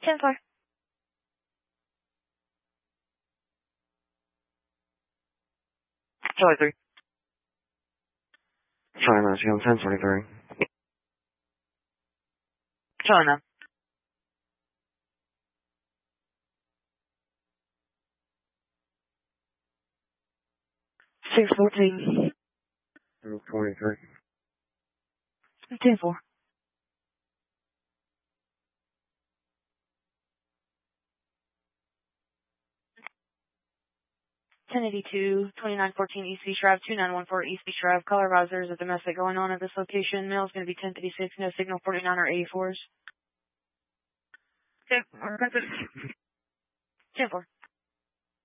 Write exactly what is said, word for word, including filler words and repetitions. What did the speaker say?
ten four. Charlie three. Charlie nine, Seattle ten twenty-three. Charlie nine. six fourteen. twenty-three. ten four. ten eighty-two, twenty-nine fourteen East Beach Drive, two nine one four East Beach Drive. Caller advisor, is a domestic going on at this location. Mail is going to be ten fifty-six, no signal, forty-nine or eighty-fours. Okay. ten four.